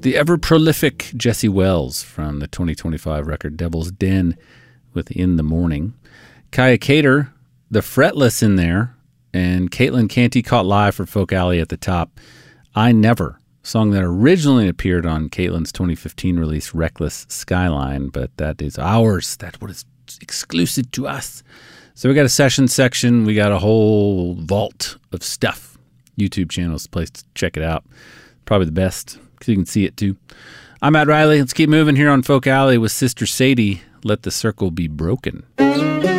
The ever-prolific Jesse Wells from the 2025 record Devil's Den with In the Morning. Kaya Cater, The Fretless in there, and Caitlin Canty caught live for Folk Alley at the top. I Never, a song that originally appeared on Caitlin's 2015 release Reckless Skyline, but that is ours. That's what is exclusive to us. So we got a session section. We got a whole vault of stuff. YouTube channel is the place to check it out. Probably the best because you can see it too. I'm Matt Riley. Let's keep moving here on Folk Alley with Sister Sadie. Let the Circle Be Broken.